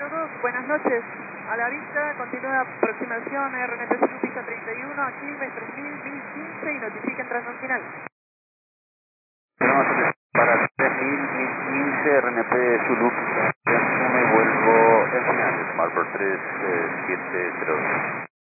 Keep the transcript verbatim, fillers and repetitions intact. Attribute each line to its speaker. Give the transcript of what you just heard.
Speaker 1: cero dos, buenas noches. A la vista, continúa aproximación R N P Zulu pista treinta y uno, a kilómetros mil, mil quince y notifiquen transnacional.
Speaker 2: Para tres mil, mil quince, R N P Zulu pista uno y vuelvo en final, Smart por tres siete cero dos.